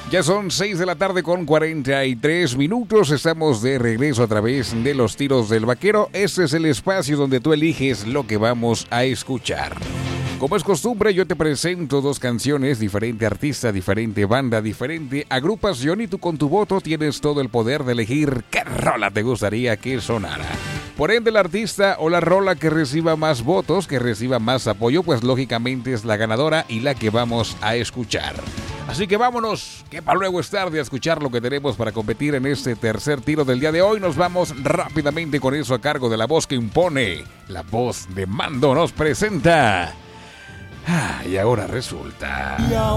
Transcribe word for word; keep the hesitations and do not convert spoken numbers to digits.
Ya son seis de la tarde con cuarenta y tres minutos. Estamos de regreso a través de los tiros del vaquero. Este es el espacio donde tú eliges lo que vamos a escuchar. Como es costumbre, yo te presento dos canciones, diferente artista, diferente banda, diferente agrupación, y tú con tu voto tienes todo el poder de elegir qué rola te gustaría que sonara. Por ende, el artista o la rola que reciba más votos, que reciba más apoyo, pues lógicamente es la ganadora y la que vamos a escuchar. Así que vámonos, que para luego es tarde, a escuchar lo que tenemos para competir en este tercer tiro del día de hoy. Nos vamos rápidamente con eso a cargo de la voz que impone. La voz de Mando nos presenta. Ah, y ahora resulta...